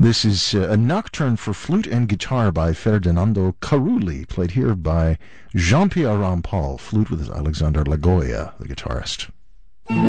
This is a nocturne for flute and guitar by Ferdinando Carulli, played here by Jean-Pierre Rampal, flute with Alexander Lagoya, the guitarist.